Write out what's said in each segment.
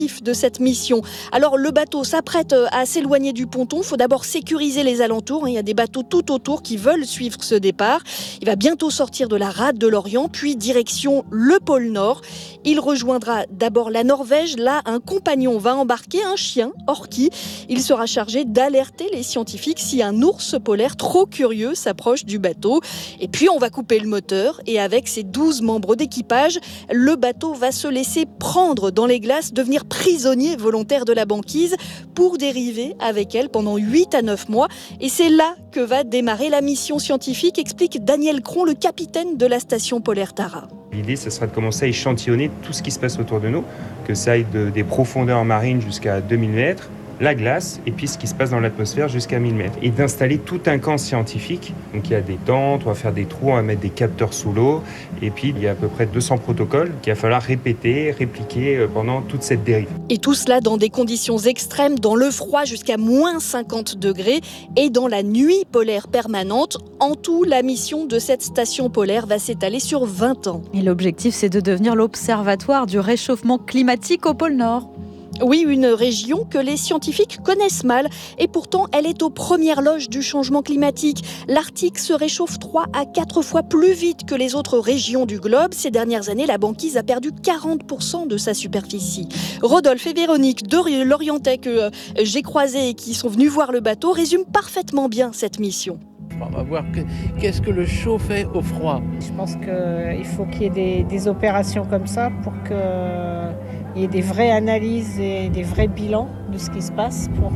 de cette mission. Alors le bateau s'apprête à s'éloigner du ponton. Il faut d'abord sécuriser les alentours. Il y a des bateaux tout autour qui veulent suivre ce départ. Il va bientôt sortir de la rade de l'Orient, puis direction le pôle Nord. Il rejoindra d'abord la Norvège. Là, un compagnon va embarquer un chien, Orki. Il sera chargé d'alerter les scientifiques si un ours polaire trop curieux s'approche du bateau. Et puis on va couper le moteur et avec ses 12 membres d'équipage, le bateau va se laisser prendre dans les glaces, devenir prisonnier volontaire de la banquise pour dériver avec elle pendant 8 à 9 mois. Et c'est là que va démarrer la mission scientifique, explique Daniel Cron, le capitaine de la station polaire Tara. L'idée, ce sera de commencer à échantillonner tout ce qui se passe autour de nous, que ça aille des profondeurs marines jusqu'à 2000 mètres, la glace et puis ce qui se passe dans l'atmosphère jusqu'à 1000 mètres. Et d'installer tout un camp scientifique. Donc il y a des tentes, on va faire des trous, on va mettre des capteurs sous l'eau. Et puis il y a à peu près 200 protocoles qu'il va falloir répéter, répliquer pendant toute cette dérive. Et tout cela dans des conditions extrêmes, dans le froid jusqu'à moins 50 degrés et dans la nuit polaire permanente. En tout, la mission de cette station polaire va s'étaler sur 20 ans. Et l'objectif, c'est de devenir l'observatoire du réchauffement climatique au pôle Nord. Oui, une région que les scientifiques connaissent mal et pourtant elle est aux premières loges du changement climatique. L'Arctique se réchauffe 3 à 4 fois plus vite que les autres régions du globe. Ces dernières années, la banquise a perdu 40% de sa superficie. Rodolphe et Véronique, deux Lorientais que j'ai croisés et qui sont venus voir le bateau, résument parfaitement bien cette mission. On va voir qu'est-ce que le chaud fait au froid. Je pense qu'il faut qu'il y ait des opérations comme ça pour qu'il y ait des vraies analyses et des vrais bilans de ce qui se passe pour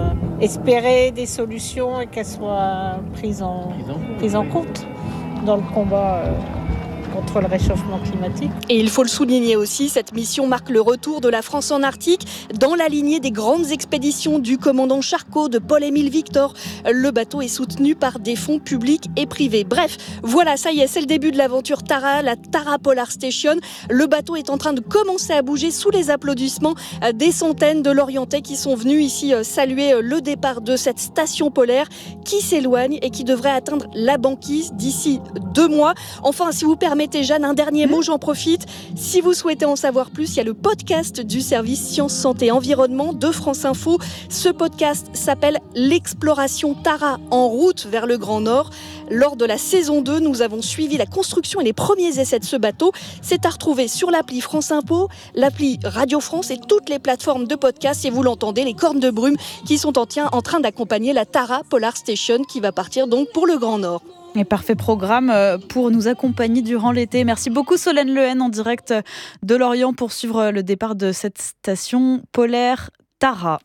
espérer des solutions et qu'elles soient prises en compte dans le combat contre le réchauffement climatique. Et il faut le souligner aussi, cette mission marque le retour de la France en Arctique dans la lignée des grandes expéditions du commandant Charcot, de Paul-Émile Victor. Le bateau est soutenu par des fonds publics et privés. Bref, voilà, ça y est, c'est le début de l'aventure Tara, la Tara Polar Station. Le bateau est en train de commencer à bouger sous les applaudissements des centaines de Lorientais qui sont venus ici saluer le départ de cette station polaire qui s'éloigne et qui devrait atteindre la banquise d'ici 2 mois. Enfin, si vous permettez, Jeanne, un dernier mot, j'en profite. Si vous souhaitez en savoir plus, il y a le podcast du service Sciences, Santé, Environnement de France Info. Ce podcast s'appelle L'exploration Tara en route vers le Grand Nord. Lors de la saison 2, nous avons suivi la construction et les premiers essais de ce bateau. C'est à retrouver sur l'appli France Info, l'appli Radio France et toutes les plateformes de podcast. Et vous l'entendez, les cornes de brume qui sont en train d'accompagner la Tara Polar Station qui va partir donc pour le Grand Nord. Et parfait programme pour nous accompagner durant l'été. Merci beaucoup Solène Lehen en direct de Lorient pour suivre le départ de cette station polaire Tara.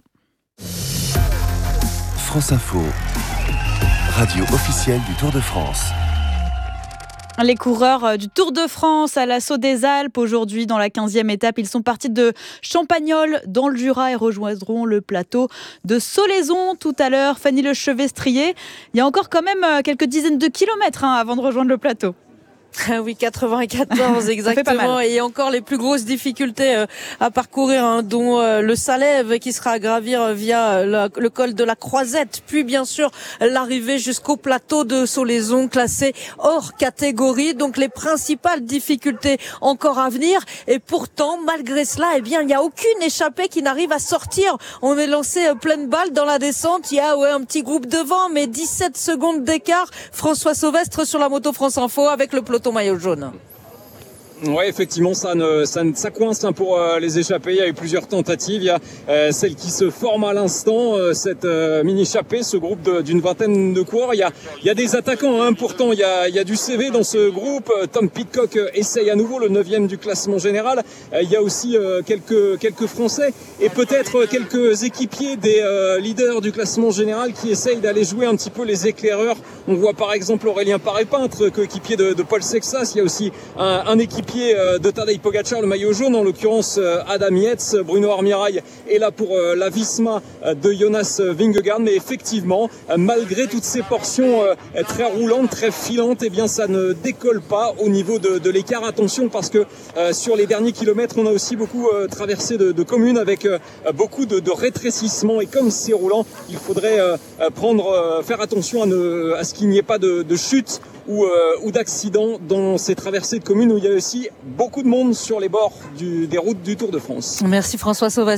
France Info, radio officielle du Tour de France. Les coureurs du Tour de France à l'assaut des Alpes aujourd'hui dans la 15e étape. Ils sont partis de Champagnole dans le Jura et rejoindront le plateau de Solaizon tout à l'heure. Fanny Lechevet-Strier, il y a encore quand même quelques dizaines de kilomètres avant de rejoindre le plateau. Oui, 94 exactement, et encore les plus grosses difficultés à parcourir, dont le Salève qui sera à gravir via le col de la Croisette, puis bien sûr l'arrivée jusqu'au plateau de Solaizon classé hors catégorie. Donc les principales difficultés encore à venir, et pourtant malgré cela, il n'y a aucune échappée qui n'arrive à sortir. On est lancé pleine balle dans la descente. Il y a un petit groupe devant, mais 17 secondes d'écart. François Sauvestre sur la moto France Info avec le peloton maillot jaune. Ouais, effectivement, ça coince pour les échappées. Il y a eu plusieurs tentatives. Il y a celle qui se forme à l'instant, cette mini-échappée, ce groupe d'une vingtaine de coureurs. Il y a des attaquants, pourtant il y a du CV dans ce groupe. Tom Pidcock essaye à nouveau le 9e du classement général. Il y a aussi quelques Français et peut-être quelques équipiers des leaders du classement général qui essayent d'aller jouer un petit peu les éclaireurs. On voit par exemple Aurélien Paré-Peintre, coéquipier de Paul Sexas. Il y a aussi un équipier de Tadej Pogacar, le maillot jaune, en l'occurrence Adam Yates. Bruno Armirail est là pour la Visma de Jonas Vingegaard, mais effectivement, malgré toutes ces portions très roulantes, très filantes, ça ne décolle pas au niveau de l'écart. Attention, parce que sur les derniers kilomètres, on a aussi beaucoup traversé de communes avec beaucoup de rétrécissements, et comme c'est roulant, il faudrait faire attention à ce qu'il n'y ait pas de chute ou d'accidents dans ces traversées de communes où il y a aussi beaucoup de monde sur les bords des routes du Tour de France. Merci François Sauvat.